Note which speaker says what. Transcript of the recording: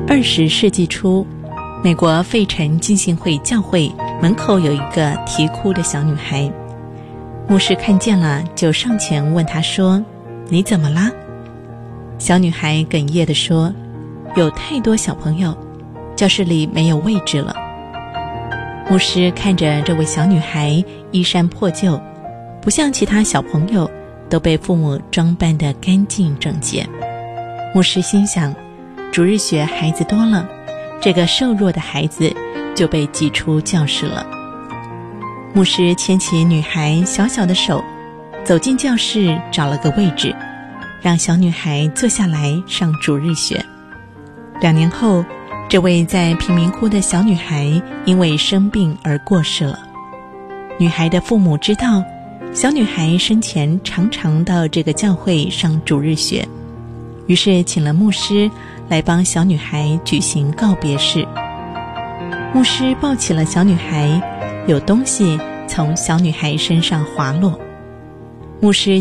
Speaker 1: 20世纪初，美国费城浸信会教会门口有一个啼哭的小女孩，牧师看见了，就上前问她说：“你怎么啦？”小女孩哽咽地说：“有太多小朋友，教室里没有位置了。”牧师看着这位小女孩衣衫破旧，不像其他小朋友都被父母装扮得干净整洁。牧师心想，主日学孩子多了，这个瘦弱的孩子就被挤出教室了。牧师牵起女孩小小的手，走进教室，找了个位置，让小女孩坐下来上主日学。2年后，这位在贫民窟的小女孩因为生病而过世了。女孩的父母知道，小女孩生前常常到这个教会上主日学，于是请了牧师来帮小女孩举行告别式。牧师抱起了小女孩，有东西从小女孩身上滑落。牧师